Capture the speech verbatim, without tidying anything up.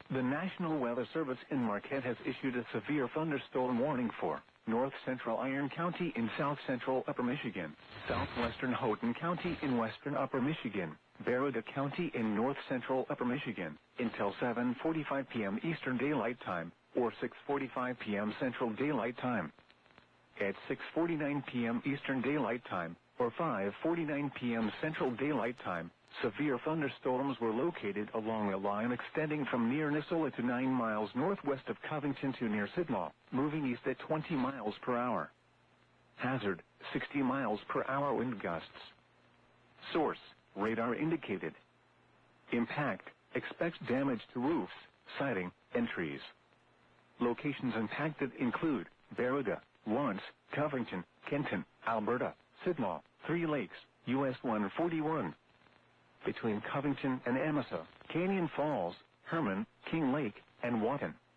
The National Weather Service in Marquette has issued a severe thunderstorm warning for north central Iron County in south central Upper Michigan, southwestern Houghton County in western Upper Michigan, Berrida County in north central Upper Michigan, until seven forty-five p.m. Eastern Daylight Time, or six forty-five p.m. Central Daylight Time. At six forty-nine p.m. Eastern Daylight Time, or five forty-nine p.m. Central Daylight Time, severe thunderstorms were located along a line extending from near Nissola to nine miles northwest of Covington to near Sidlaw, moving east at twenty miles per hour. Hazard, sixty miles per hour wind gusts. Source, radar indicated. Impact, expects damage to roofs, siding, and trees. Locations impacted include Berrida, Lawrence, Covington, Kenton, Alberta, Sidlaw, Three Lakes, U S one forty-one. Between Covington and Amasa, Canyon Falls, Herman, King Lake, and Wotton.